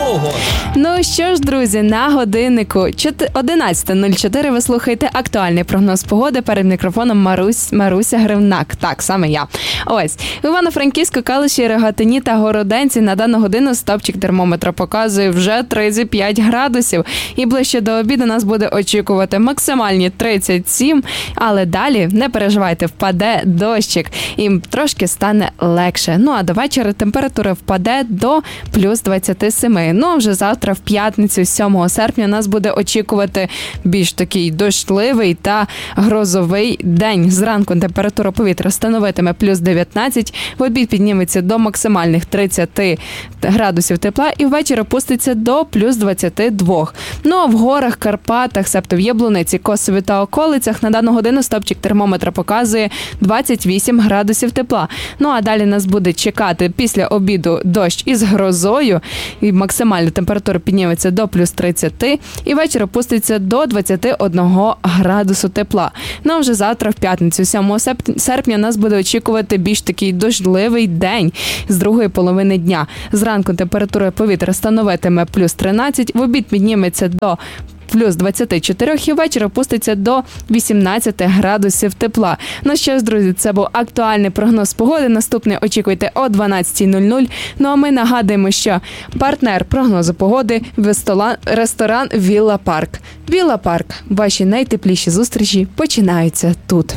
погода. Ну що ж, друзі, на годиннику 11:04 ви слухаєте актуальний прогноз погоди. Перед мікрофоном Маруся Гривнак. Так, саме я. Ось. В Івано-Франківську, Калуші, Рогатині та Городенці на дану годину стопчик термометра показує вже 35 градусів. І ближче до обіду нас буде очікувати максимальні 37, але далі, не переживайте, впаде дощик і трошки стане легше. Ну а до вечора температура впаде до плюс 27. Ну а вже завтра в п'ятницю, 7 серпня, нас буде очікувати більш такий дощливий та грозовий день. Зранку температура повітря становитиме плюс 19, в обід підніметься до максимальних 30 градусів тепла і ввечері опуститься до плюс 22. Ну а в горах, Карпатах, себто в Яблуниці, Косові та околицях на дану годину стопчик термометра показує 28 градусів тепла. Ну а далі нас буде чекати після обіду дощ із грозою, і максимальна температура підніметься до плюс 30, і вечір опуститься до 21 градусу тепла. Ну а вже завтра в п'ятницю, 7 серпня, нас буде очікувати більш такий дощливий день з другої половини дня. Зранку температура повітря становитиме плюс 13, в обід підніметься до плюс 24 і ввечері опуститься до 18 градусів тепла. Ну що ж, друзі, це був актуальний прогноз погоди. Наступний очікуйте о 12:00. Ну а ми нагадуємо, що партнер прогнозу погоди – ресторан Вілла Парк. Вілла Парк. Ваші найтепліші зустрічі починаються тут.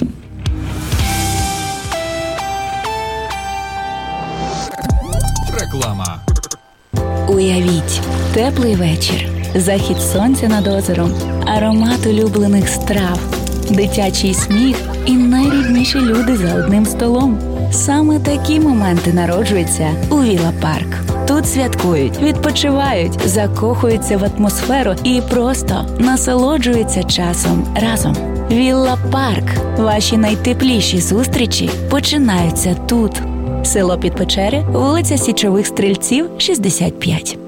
Реклама. Уявіть, теплий вечір, захід сонця над озером, аромат улюблених страв, дитячий сміх і найрідніші люди за одним столом. Саме такі моменти народжуються у Вілла Парк. Тут святкують, відпочивають, закохуються в атмосферу і просто насолоджуються часом разом. Вілла Парк. Ваші найтепліші зустрічі починаються тут. Село Підпечери, вулиця Січових Стрільців, 65.